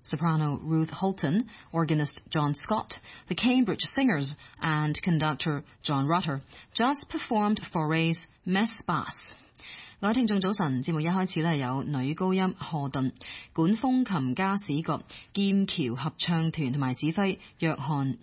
soprano Ruth Holton, organist John Scott, the Cambridge Singers and conductor John Rutter just performed Fauré's Mess Bass. 各位聽眾早晨，節目一開始有女高音賀頓、管風琴家史葛、劍橋合唱團同埋指揮約翰